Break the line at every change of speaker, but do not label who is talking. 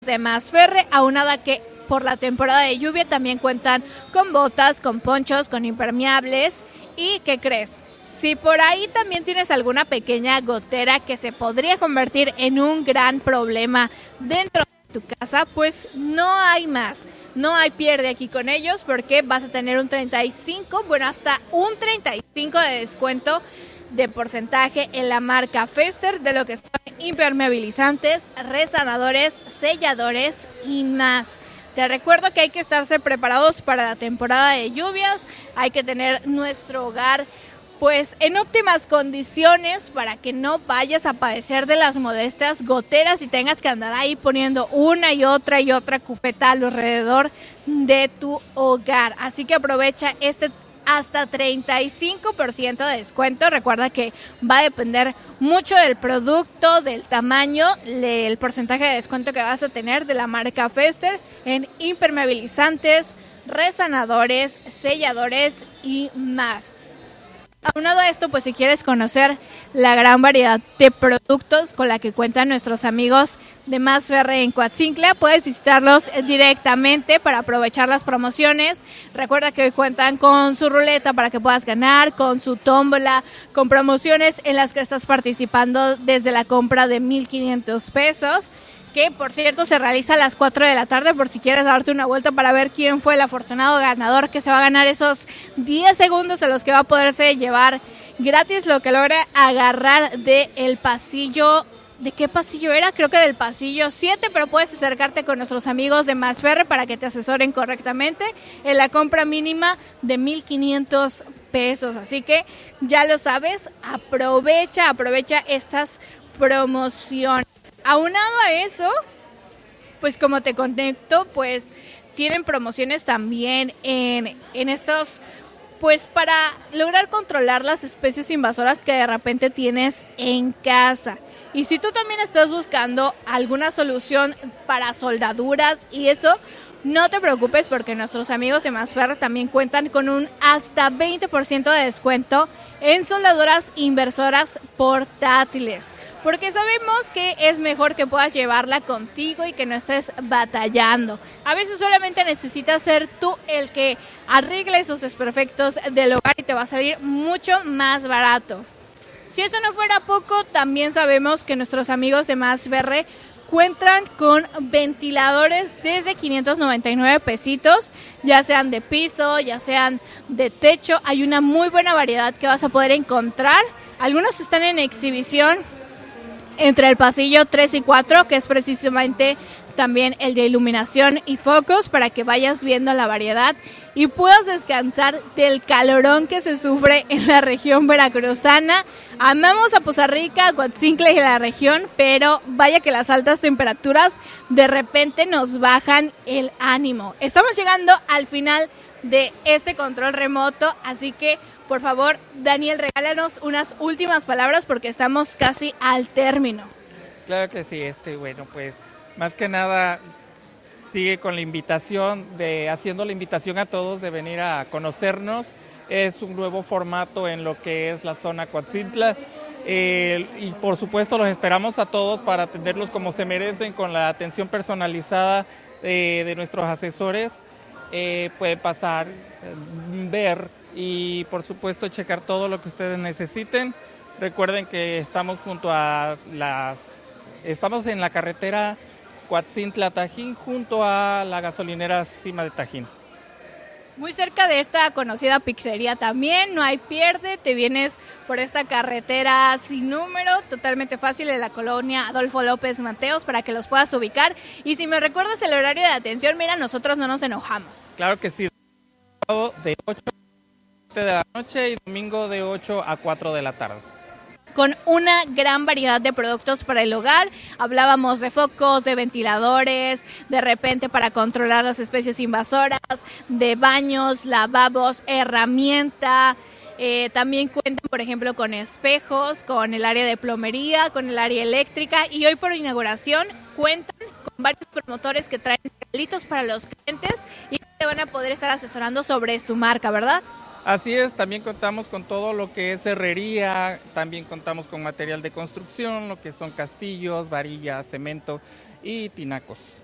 de Masferre, aunado a que por la temporada de lluvia también cuentan con botas, con ponchos, con impermeables. ¿Y qué crees? Si por ahí también tienes alguna pequeña gotera que se podría convertir en un gran problema dentro de tu casa, pues no hay más. No hay pierde aquí con ellos porque vas a tener un 35, bueno, hasta un 35 de descuento de porcentaje en la marca Fester de lo que son impermeabilizantes, resanadores, selladores y más. Te recuerdo que hay que estarse preparados para la temporada de lluvias, hay que tener nuestro hogar pues en óptimas condiciones para que no vayas a padecer de las modestas goteras y tengas que andar ahí poniendo una y otra cupeta alrededor de tu hogar. Así que aprovecha hasta 35% de descuento. Recuerda que va a depender mucho del producto, del tamaño, el porcentaje de descuento que vas a tener de la marca Fester en impermeabilizantes, resanadores, selladores y más. Aunado a esto, pues si quieres conocer la gran variedad de productos con la que cuentan nuestros amigos de Masferre en Coatzincla, puedes visitarlos directamente para aprovechar las promociones. Recuerda que hoy cuentan con su ruleta para que puedas ganar, con su tómbola, con promociones en las que estás participando desde la compra de 1,500 pesos. Que por cierto se realiza a las 4 de la tarde por si quieres darte una vuelta para ver quién fue el afortunado ganador que se va a ganar esos 10 segundos en los que va a poderse llevar gratis lo que logra agarrar del pasillo. ¿De qué pasillo era? Creo que del pasillo 7, pero puedes acercarte con nuestros amigos de Masferre para que te asesoren correctamente en la compra mínima de 1,500 pesos. Así que ya lo sabes, aprovecha estas promociones. Aunado a eso, pues como te conecto, pues tienen promociones también en estos, pues para lograr controlar las especies invasoras que de repente tienes en casa. Y si tú también estás buscando alguna solución para soldaduras y eso, no te preocupes porque nuestros amigos de Masferre también cuentan con un hasta 20% de descuento en soldadoras inversoras portátiles. Porque sabemos que es mejor que puedas llevarla contigo y que no estés batallando. A veces solamente necesitas ser tú el que arregle esos desperfectos del hogar y te va a salir mucho más barato. Si eso no fuera poco, también sabemos que nuestros amigos de Masferre cuentan con ventiladores desde 599 pesitos, ya sean de piso, ya sean de techo. Hay una muy buena variedad que vas a poder encontrar. Algunos están en exhibición entre el pasillo 3 y 4, que es precisamente también el de iluminación y focos, para que vayas viendo la variedad y puedas descansar del calorón que se sufre en la región veracruzana. Amamos a Poza Rica, a Coatzincla y a la región, pero vaya que las altas temperaturas de repente nos bajan el ánimo. Estamos llegando al final de este control remoto, así que por favor, Daniel, regálanos unas últimas palabras porque estamos casi al término.
Claro que sí, bueno, pues más que nada sigue con la invitación, haciendo la invitación a todos de venir a conocernos. Es un nuevo formato en lo que es la zona Coatzincla y por supuesto los esperamos a todos para atenderlos como se merecen, con la atención personalizada de nuestros asesores. Pueden pasar, ver y por supuesto checar todo lo que ustedes necesiten. Recuerden que estamos estamos en la carretera Coatzincla-Tajín, junto a la gasolinera Cima de Tajín.
Muy cerca de esta conocida pizzería también, no hay pierde, te vienes por esta carretera sin número, totalmente fácil, en la colonia Adolfo López Mateos, para que los puedas ubicar. Y si me recuerdas el horario de atención, mira, nosotros no nos enojamos.
Claro que sí, de 8 a 7 de la noche y domingo de 8 a 4 de la tarde.
Con una gran variedad de productos para el hogar. Hablábamos de focos, de ventiladores, de repente para controlar las especies invasoras, de baños, lavabos, herramienta. También cuentan, por ejemplo, con espejos, con el área de plomería, con el área eléctrica. Y hoy por inauguración cuentan con varios promotores que traen regalitos para los clientes y te van a poder estar asesorando sobre su marca, ¿verdad?
Así es, también contamos con todo lo que es herrería, también contamos con material de construcción, lo que son castillos, varillas, cemento y tinacos.